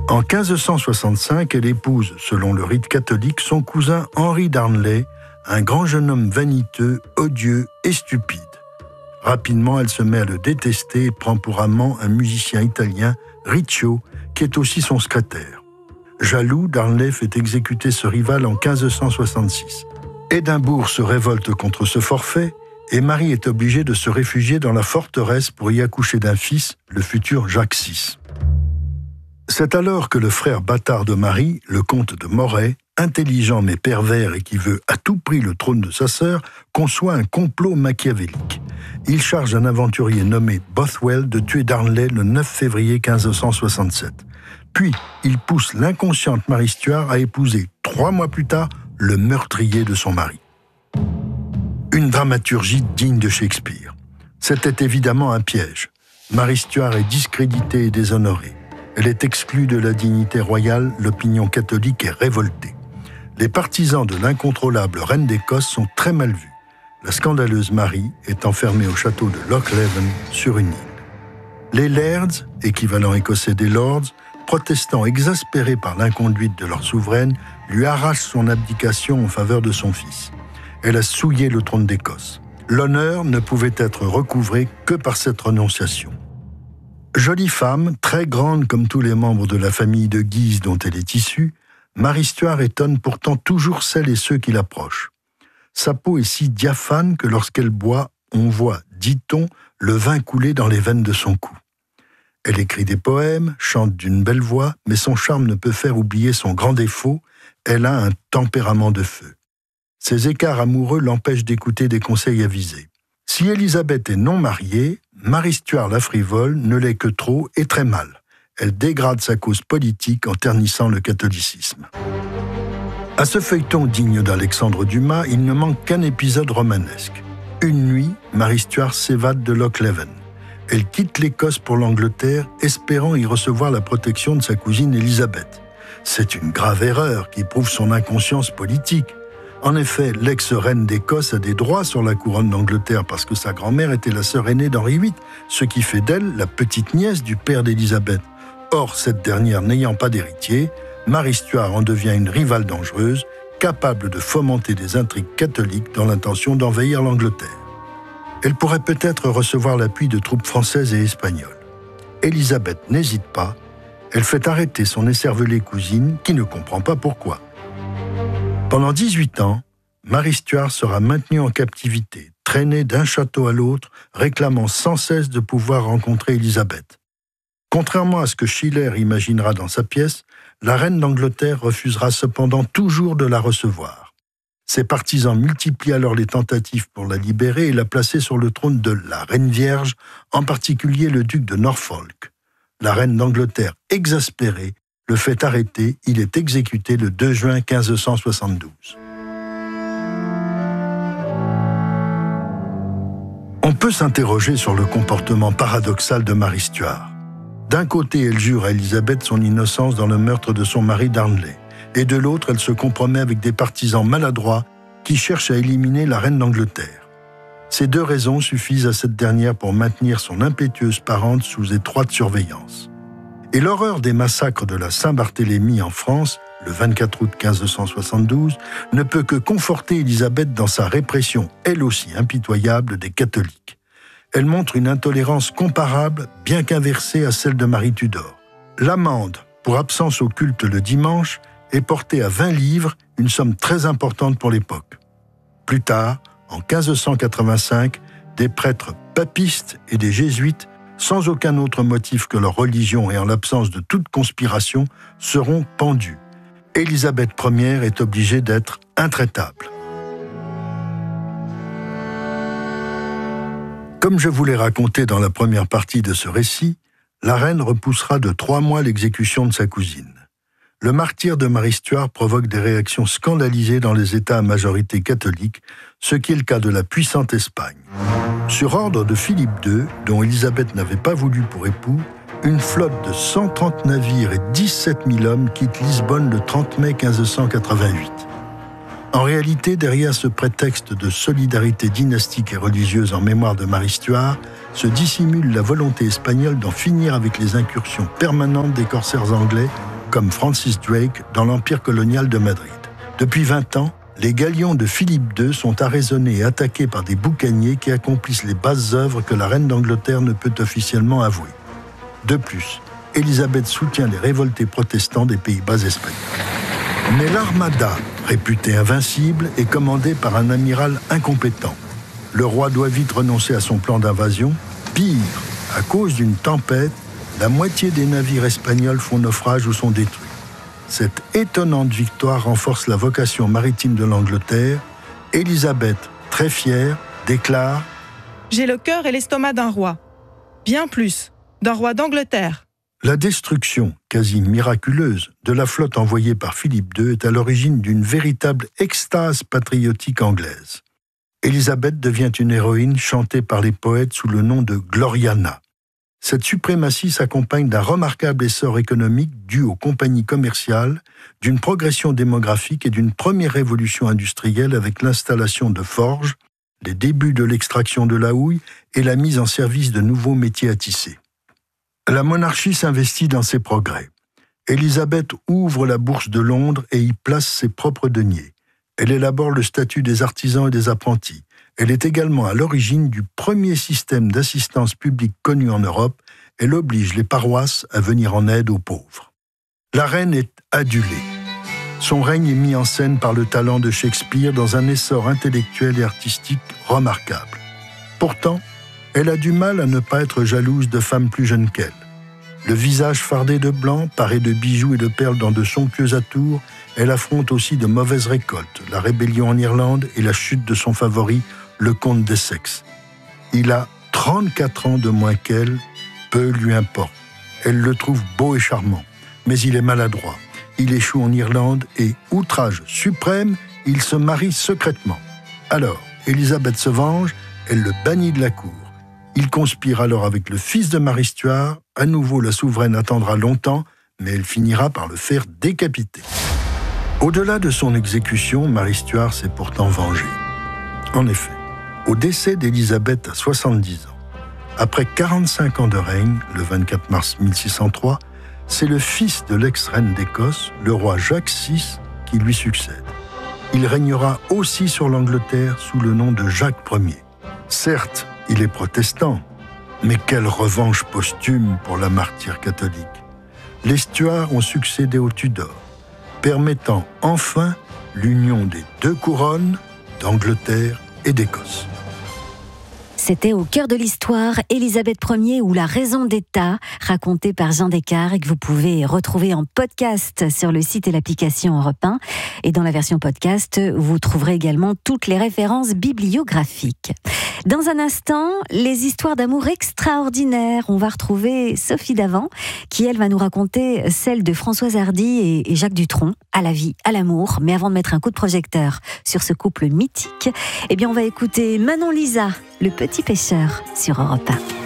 En 1565, elle épouse, selon le rite catholique, son cousin Henri Darnley, un grand jeune homme vaniteux, odieux et stupide. Rapidement, elle se met à le détester et prend pour amant un musicien italien, Riccio, qui est aussi son secrétaire. Jaloux, Darnley fait exécuter ce rival en 1566. Édimbourg se révolte contre ce forfait et Marie est obligée de se réfugier dans la forteresse pour y accoucher d'un fils, le futur Jacques VI. C'est alors que le frère bâtard de Marie, le comte de Moray, intelligent mais pervers et qui veut à tout prix le trône de sa sœur, conçoit un complot machiavélique. Il charge un aventurier nommé Bothwell de tuer Darnley le 9 février 1567. Puis, il pousse l'inconsciente Marie Stuart à épouser, 3 mois plus tard, le meurtrier de son mari. Une dramaturgie digne de Shakespeare. C'était évidemment un piège. Marie Stuart est discréditée et déshonorée. Elle est exclue de la dignité royale, l'opinion catholique est révoltée. Les partisans de l'incontrôlable reine d'Écosse sont très mal vus. La scandaleuse Marie est enfermée au château de Loch Leven sur une île. Les lairds, équivalent écossais des lords, protestant exaspérés par l'inconduite de leur souveraine, lui arrachent son abdication en faveur de son fils. Elle a souillé le trône d'Écosse. L'honneur ne pouvait être recouvré que par cette renonciation. Jolie femme, très grande comme tous les membres de la famille de Guise dont elle est issue, Marie Stuart étonne pourtant toujours celles et ceux qui l'approchent. Sa peau est si diaphane que lorsqu'elle boit, on voit, dit-on, le vin couler dans les veines de son cou. Elle écrit des poèmes, chante d'une belle voix, mais son charme ne peut faire oublier son grand défaut, elle a un tempérament de feu. Ses écarts amoureux l'empêchent d'écouter des conseils avisés. Si Élisabeth est non mariée, Marie Stuart la frivole ne l'est que trop et très mal. Elle dégrade sa cause politique en ternissant le catholicisme. À ce feuilleton digne d'Alexandre Dumas, il ne manque qu'un épisode romanesque. Une nuit, Marie Stuart s'évade de Loch Leven. Elle quitte l'Écosse pour l'Angleterre, espérant y recevoir la protection de sa cousine Élisabeth. C'est une grave erreur qui prouve son inconscience politique. En effet, l'ex-reine d'Écosse a des droits sur la couronne d'Angleterre parce que sa grand-mère était la sœur aînée d'Henri VIII, ce qui fait d'elle la petite nièce du père d'Élisabeth. Or, cette dernière n'ayant pas d'héritier, Marie Stuart en devient une rivale dangereuse, capable de fomenter des intrigues catholiques dans l'intention d'envahir l'Angleterre. Elle pourrait peut-être recevoir l'appui de troupes françaises et espagnoles. Élisabeth n'hésite pas, elle fait arrêter son écervelée cousine qui ne comprend pas pourquoi. Pendant 18 ans, Marie Stuart sera maintenue en captivité, traînée d'un château à l'autre, réclamant sans cesse de pouvoir rencontrer Élisabeth. Contrairement à ce que Schiller imaginera dans sa pièce, la reine d'Angleterre refusera cependant toujours de la recevoir. Ses partisans multiplient alors les tentatives pour la libérer et la placer sur le trône de la Reine Vierge, en particulier le duc de Norfolk. La reine d'Angleterre, exaspérée, le fait arrêter, il est exécuté le 2 juin 1572. On peut s'interroger sur le comportement paradoxal de Marie Stuart. D'un côté, elle jure à Élisabeth son innocence dans le meurtre de son mari Darnley, et de l'autre, elle se compromet avec des partisans maladroits qui cherchent à éliminer la reine d'Angleterre. Ces 2 raisons suffisent à cette dernière pour maintenir son impétueuse parente sous étroite surveillance. Et l'horreur des massacres de la Saint-Barthélemy en France, le 24 août 1572, ne peut que conforter Élisabeth dans sa répression, elle aussi impitoyable, des catholiques. Elle montre une intolérance comparable, bien qu'inversée à celle de Marie Tudor. L'amende pour absence au culte le dimanche est portée à 20 livres, une somme très importante pour l'époque. Plus tard, en 1585, des prêtres papistes et des jésuites, sans aucun autre motif que leur religion et en l'absence de toute conspiration, seront pendus. Élisabeth Ier est obligée d'être intraitable. Comme je vous l'ai raconté dans la première partie de ce récit, la reine repoussera de 3 mois l'exécution de sa cousine. Le martyre de Marie Stuart provoque des réactions scandalisées dans les États à majorité catholique, ce qui est le cas de la puissante Espagne. Sur ordre de Philippe II, dont Élisabeth n'avait pas voulu pour époux, une flotte de 130 navires et 17 000 hommes quitte Lisbonne le 30 mai 1588. En réalité, derrière ce prétexte de solidarité dynastique et religieuse en mémoire de Marie Stuart, se dissimule la volonté espagnole d'en finir avec les incursions permanentes des corsaires anglais comme Francis Drake dans l'empire colonial de Madrid. Depuis 20 ans, les galions de Philippe II sont arraisonnés et attaqués par des boucaniers qui accomplissent les basses œuvres que la reine d'Angleterre ne peut officiellement avouer. De plus, Élisabeth soutient les révoltés protestants des Pays-Bas espagnols. Mais l'armada, réputée invincible, est commandée par un amiral incompétent. Le roi doit vite renoncer à son plan d'invasion. Pire, à cause d'une tempête, la moitié des navires espagnols font naufrage ou sont détruits. Cette étonnante victoire renforce la vocation maritime de l'Angleterre. Élisabeth, très fière, déclare « J'ai le cœur et l'estomac d'un roi. Bien plus, d'un roi d'Angleterre. » La destruction, quasi miraculeuse, de la flotte envoyée par Philippe II est à l'origine d'une véritable extase patriotique anglaise. Élisabeth devient une héroïne chantée par les poètes sous le nom de Gloriana. Cette suprématie s'accompagne d'un remarquable essor économique dû aux compagnies commerciales, d'une progression démographique et d'une première révolution industrielle avec l'installation de forges, les débuts de l'extraction de la houille et la mise en service de nouveaux métiers à tisser. La monarchie s'investit dans ces progrès. Élisabeth ouvre la bourse de Londres et y place ses propres deniers. Elle élabore le statut des artisans et des apprentis. Elle est également à l'origine du premier système d'assistance publique connu en Europe. Elle oblige les paroisses à venir en aide aux pauvres. La reine est adulée. Son règne est mis en scène par le talent de Shakespeare dans un essor intellectuel et artistique remarquable. Pourtant, elle a du mal à ne pas être jalouse de femmes plus jeunes qu'elle. Le visage fardé de blanc, paré de bijoux et de perles dans de somptueux atours, elle affronte aussi de mauvaises récoltes, la rébellion en Irlande et la chute de son favori, le comte d'Essex. Il a 34 ans de moins qu'elle, peu lui importe. Elle le trouve beau et charmant, mais il est maladroit. Il échoue en Irlande et, outrage suprême, il se marie secrètement. Alors, Élisabeth se venge, elle le bannit de la cour. Il conspire alors avec le fils de Marie Stuart. À nouveau, la souveraine attendra longtemps, mais elle finira par le faire décapiter. Au-delà de son exécution, Marie Stuart s'est pourtant vengée. En effet, au décès d'Élisabeth à 70 ans, après 45 ans de règne, le 24 mars 1603, c'est le fils de l'ex-reine d'Écosse, le roi Jacques VI, qui lui succède. Il régnera aussi sur l'Angleterre sous le nom de Jacques Ier. Certes, il est protestant, mais quelle revanche posthume pour la martyre catholique. Les Stuarts ont succédé aux Tudors, permettant enfin l'union des deux couronnes d'Angleterre et d'Écosse. C'était Au cœur de l'histoire, Élisabeth Ier ou La raison d'État, racontée par Jean Descartes et que vous pouvez retrouver en podcast sur le site et l'application Europe 1. Et dans la version podcast, vous trouverez également toutes les références bibliographiques. Dans un instant, les histoires d'amour extraordinaires. On va retrouver Sophie Davant, qui elle va nous raconter celle de Françoise Hardy et Jacques Dutronc, à la vie, à l'amour. Mais avant de mettre un coup de projecteur sur ce couple mythique, eh bien on va écouter Manon Lisa, Le petit pêcheur, sur Europe 1.